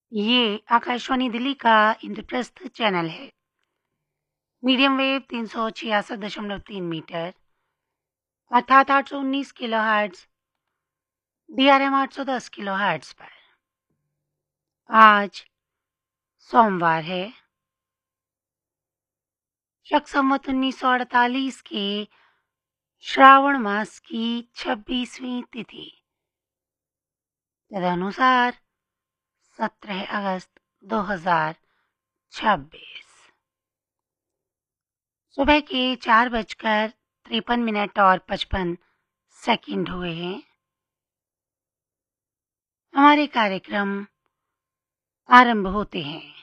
ये आकाशवाणी दिल्ली का इंद्रप्रस्थ चैनल है। मीडियम वेव 366.3 मीटर अर्थात 819 किलोहर्ट्ज, DRM 810 किलोहर्ट्ज पर। आज सोमवार है, शक संवत 1948 के श्रावण मास की 26वीं तिथि, तदनुसार 17 अगस्त 2026। सुबह के 4:53 और 55 हुए हैं। हमारे कार्यक्रम आरंभ होते हैं।